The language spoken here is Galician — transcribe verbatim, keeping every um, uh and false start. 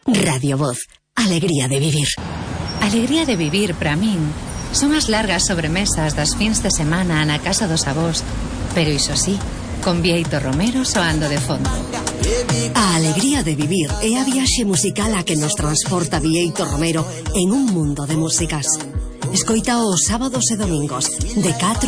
Radio Voz, alegría de vivir. Alegría de vivir, para min, son as largas sobremesas das fins de semana na casa dos avós, pero iso sí, con Bieito Romero soando de fondo. A alegría de vivir é a viaxe musical a que nos transporta Bieito Romero en un mundo de músicas. Escoita os sábados e domingos, de catro